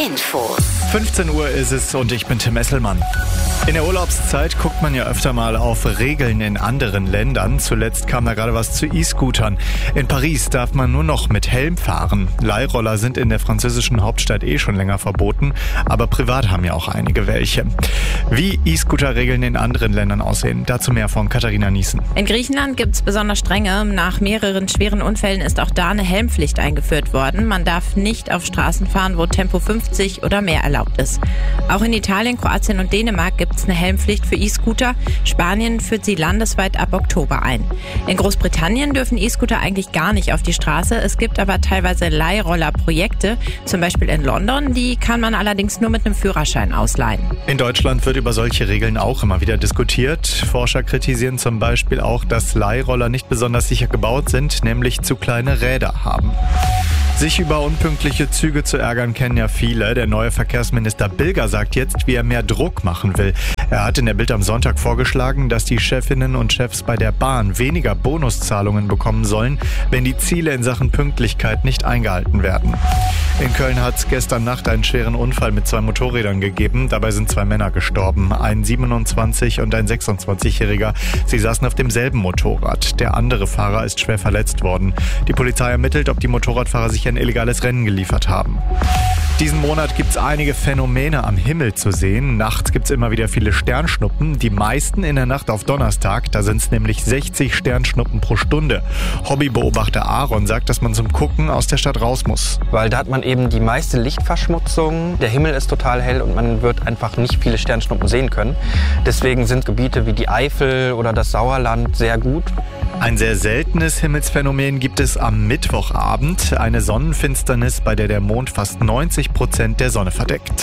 Infos. 15 Uhr ist es und ich bin Tim Esselmann. In der Urlaubszeit guckt man ja öfter mal auf Regeln in anderen Ländern. Zuletzt kam da gerade was zu E-Scootern. In Paris darf man nur noch mit Helm fahren. Leihroller sind in der französischen Hauptstadt schon länger verboten, aber privat haben ja auch einige welche. Wie E-Scooter-Regeln in anderen Ländern aussehen, dazu mehr von Katharina Niesen. In Griechenland gibt es besonders strenge. Nach mehreren schweren Unfällen ist auch da eine Helmpflicht eingeführt worden. Man darf nicht auf Straßen fahren, wo Tempo 50 oder mehr erlaubt ist. Auch in Italien, Kroatien und Dänemark gibt es eine Helmpflicht für E-Scooter. Spanien führt sie landesweit ab Oktober ein. In Großbritannien dürfen E-Scooter eigentlich gar nicht auf die Straße. Es gibt aber teilweise Leihrollerprojekte, zum Beispiel in London. Die kann man allerdings nur mit einem Führerschein ausleihen. In Deutschland wird über solche Regeln auch immer wieder diskutiert. Forscher kritisieren zum Beispiel auch, dass Leihroller nicht besonders sicher gebaut sind, nämlich zu kleine Räder haben. Sich über unpünktliche Züge zu ärgern, kennen ja viele. Der neue Verkehrsminister Bilger sagt jetzt, wie er mehr Druck machen will. Er hat in der Bild am Sonntag vorgeschlagen, dass die Chefinnen und Chefs bei der Bahn weniger Bonuszahlungen bekommen sollen, wenn die Ziele in Sachen Pünktlichkeit nicht eingehalten werden. In Köln hat es gestern Nacht einen schweren Unfall mit 2 Motorrädern gegeben. Dabei sind 2 Männer gestorben, ein 27- und ein 26-Jähriger. Sie saßen auf demselben Motorrad. Der andere Fahrer ist schwer verletzt worden. Die Polizei ermittelt, ob die Motorradfahrer sich ein illegales Rennen geliefert haben. Diesen Monat gibt es einige Phänomene am Himmel zu sehen. Nachts gibt es immer wieder viele Sternschnuppen. Die meisten in der Nacht auf Donnerstag. Da sind es nämlich 60 Sternschnuppen pro Stunde. Hobbybeobachter Aaron sagt, dass man zum Gucken aus der Stadt raus muss. Weil da hat man eben die meiste Lichtverschmutzung. Der Himmel ist total hell und man wird einfach nicht viele Sternschnuppen sehen können. Deswegen sind Gebiete wie die Eifel oder das Sauerland sehr gut. Ein sehr seltenes Himmelsphänomen gibt es am Mittwochabend. Eine Sonnenfinsternis, bei der Mond fast 90% der Sonne verdeckt.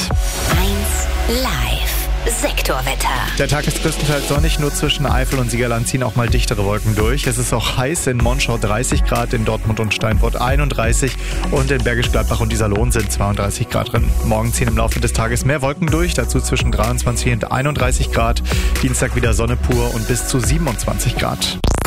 1 Live. Sektorwetter. Der Tag ist größtenteils sonnig, nur zwischen Eifel und Siegerland ziehen auch mal dichtere Wolken durch. Es ist auch heiß, in Monschau 30 Grad, in Dortmund und Steinfurt 31 und in Bergisch Gladbach und Iserlohn sind 32 Grad drin. Morgen ziehen im Laufe des Tages mehr Wolken durch, dazu zwischen 23 und 31 Grad. Dienstag wieder Sonne pur und bis zu 27 Grad.